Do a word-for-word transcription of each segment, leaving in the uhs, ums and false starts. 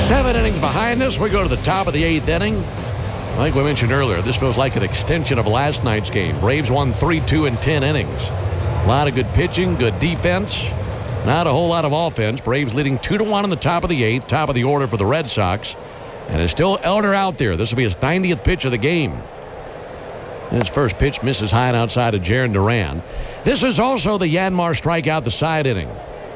Seven innings behind us. We go to the top of the eighth inning. Like we mentioned earlier, this feels like an extension of last night's game. Braves won three two in ten innings. A lot of good pitching, good defense. Not a whole lot of offense. Braves leading two to one in the top of the eighth, top of the order for the Red Sox. And it's still Elder out there. This will be his ninetieth pitch of the game. His first pitch misses high and outside of Jarren Duran. This is also the Yanmar strikeout the side inning.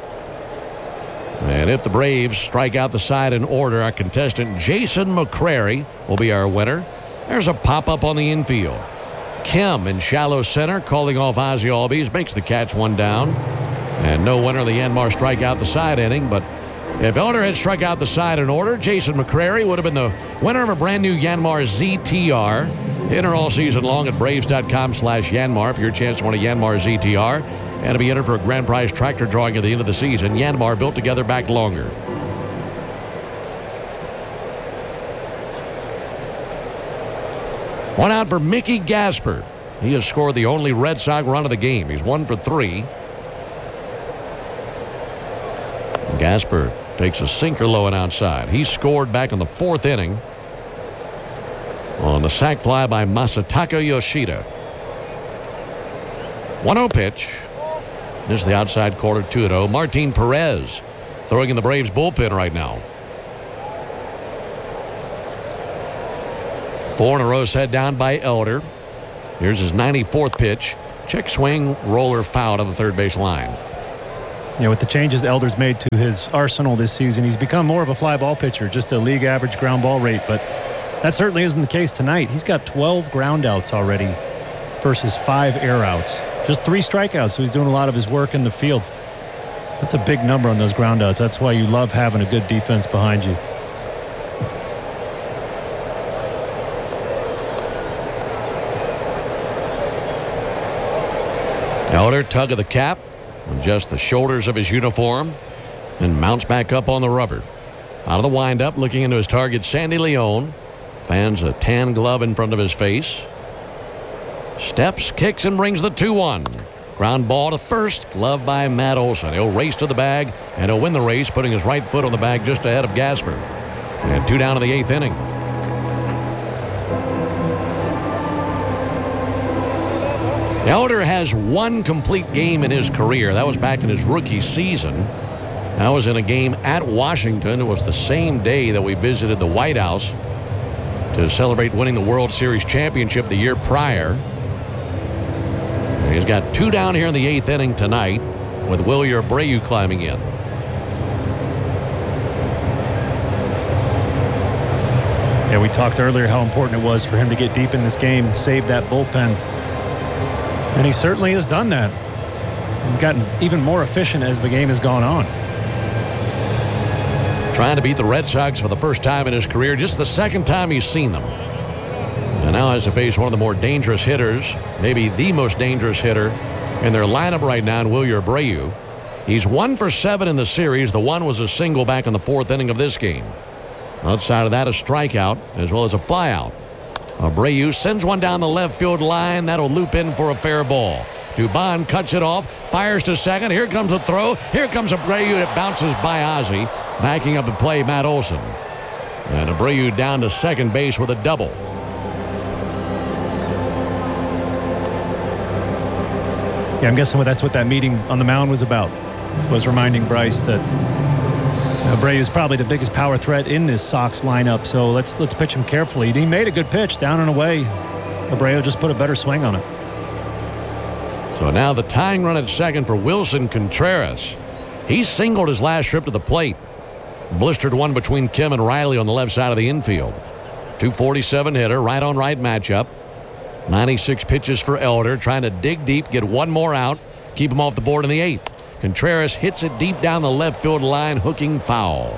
And if the Braves strike out the side in order, our contestant Jason McCrary will be our winner. There's a pop-up on the infield. Kim in shallow center calling off Ozzie Albies, makes the catch one down. And no winner of the Yanmar strikeout the side inning, but if Elder had struck out the side in order, Jason McCrary would have been the winner of a brand new Yanmar Z T R. Enter all season long at braves.com slash Yanmar for your chance to win a Yanmar Z T R. And to be entered for a grand prize tractor drawing at the end of the season. Yanmar, built together, back longer. One out for Mickey Gasper. He has scored the only Red Sox run of the game. He's one for three. Gasper takes a sinker low and outside. He scored back in the fourth inning on the sac fly by Masataka Yoshida. one oh pitch. This is the outside corner, two and oh. Martin Perez throwing in the Braves bullpen right now. Four in a row set down by Elder. Here's his ninety-fourth pitch. Check swing, roller foul on the third base line. You know, with the changes Elder's made to his arsenal this season, he's become more of a fly ball pitcher, just a league average ground ball rate. But that certainly isn't the case tonight. He's got twelve ground outs already versus five air outs. Just three strikeouts, so he's doing a lot of his work in the field. That's a big number on those ground outs. That's why you love having a good defense behind you. Elder, tug of the cap, adjusts the shoulders of his uniform, and mounts back up on the rubber. Out of the windup, looking into his target, Sandy Leon. Fans a tan glove in front of his face. Steps, kicks, and brings the two one. Ground ball to first, glove by Matt Olson. He'll race to the bag, and he'll win the race, putting his right foot on the bag just ahead of Gasper. And two down in the eighth inning. Elder has one complete game in his career. That was back in his rookie season. That was in a game at Washington. It was the same day that we visited the White House to celebrate winning the World Series championship the year prior. He's got two down here in the eighth inning tonight with Wilyer Abreu climbing in. Yeah, we talked earlier how important it was for him to get deep in this game, save that bullpen. And he certainly has done that. He's gotten even more efficient as the game has gone on. Trying to beat the Red Sox for the first time in his career, just the second time he's seen them. And now has to face one of the more dangerous hitters, maybe the most dangerous hitter in their lineup right now, in Wilyer Abreu. He's one for seven in the series. The one was a single back in the fourth inning of this game. Outside of that, a strikeout as well as a flyout. Abreu sends one down the left field line. That'll loop in for a fair ball. Dubon cuts it off, fires to second. Here comes the throw. Here comes Abreu. It bounces by Ozzie. Backing up and play, Matt Olson. And Abreu down to second base with a double. Yeah, I'm guessing that's what that meeting on the mound was about. Was reminding Bryce that Abreu is probably the biggest power threat in this Sox lineup. So let's let's pitch him carefully. He made a good pitch down and away. Abreu just put a better swing on it. So now the tying run at second for Wilson Contreras. He singled his last trip to the plate. Blistered one between Kim and Riley on the left side of the infield. two forty-seven hitter, right on right matchup. ninety-six pitches for Elder, trying to dig deep, get one more out, keep him off the board in the eighth. Contreras hits it deep down the left field line, hooking foul.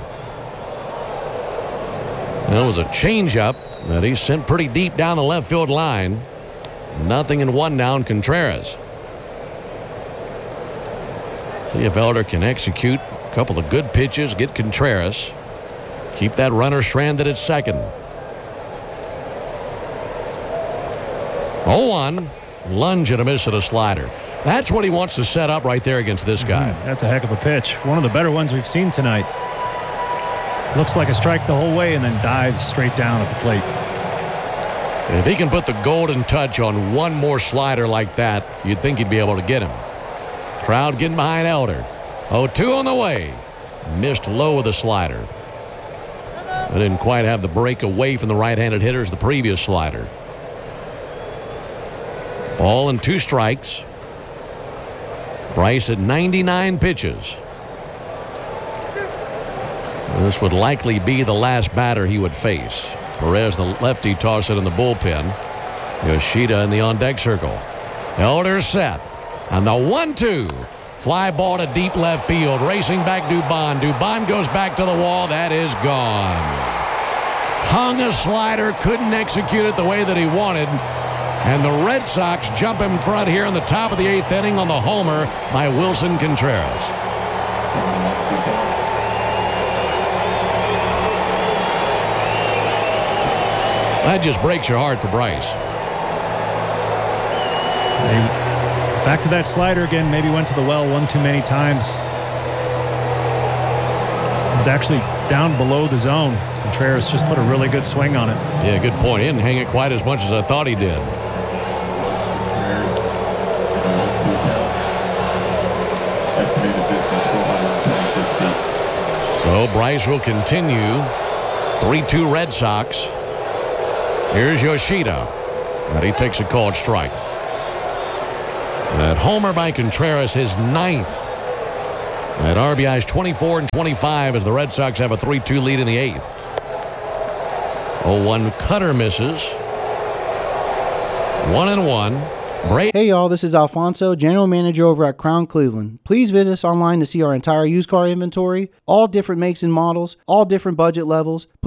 That was a changeup that he sent pretty deep down the left field line. Nothing in one down, Contreras. See if Elder can execute a couple of good pitches, get Contreras. Keep that runner stranded at second. oh one. Lunge and a miss at a slider. That's what he wants to set up right there against this guy. Mm, that's a heck of a pitch. One of the better ones we've seen tonight. Looks like a strike the whole way and then dives straight down at the plate. If he can put the golden touch on one more slider like that, you'd think he'd be able to get him. Crowd getting behind Elder. oh two on the way. Missed low with a slider. I didn't quite have the break away from the right-handed hitter as the previous slider. Ball and two strikes. Bryce at ninety-nine pitches. This would likely be the last batter he would face. Perez, the lefty, toss it in the bullpen. Yoshida in the on-deck circle. Elder set. And the one two. Fly ball to deep left field. Racing back Dubon. Dubon goes back to the wall. That is gone. Hung a slider. Couldn't execute it the way that he wanted. And the Red Sox jump in front here in the top of the eighth inning on the homer by Wilson Contreras. That just breaks your heart for Bryce. Back to that slider again. Maybe went to the well one too many times. It was actually down below the zone. Contreras just put a really good swing on it. Yeah, good point. He didn't hang it quite as much as I thought he did. So Bryce will continue. three two Red Sox. Here's Yoshida. And he takes a called strike. That homer by Contreras, his ninth. That R B I's twenty-four and twenty-five as the Red Sox have a three two lead in the eighth. oh one cutter misses. One and one. Brady. Hey y'all, this is Alfonso, General Manager over at Crown Cleveland. Please visit us online to see our entire used car inventory, all different makes and models, all different budget levels.